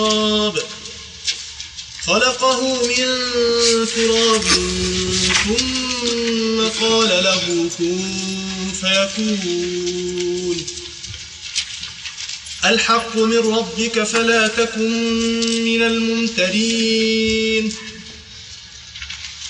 خلقه من تراب ثم قال له كن فيكون. الحق من ربك فلا تكن من الممترين.